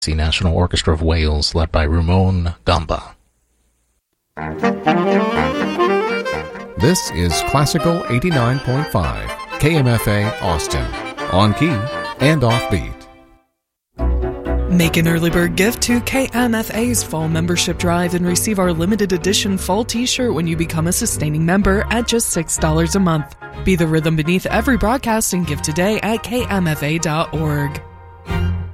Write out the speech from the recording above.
National Orchestra of Wales, led by Ramon Gamba. This is Classical 89.5, KMFA Austin, on key and offbeat. Make an early bird gift to KMFA's Fall Membership Drive and receive our limited edition fall t-shirt when you become a sustaining member at just $6 a month. Be the rhythm beneath every broadcast and give today at kmfa.org.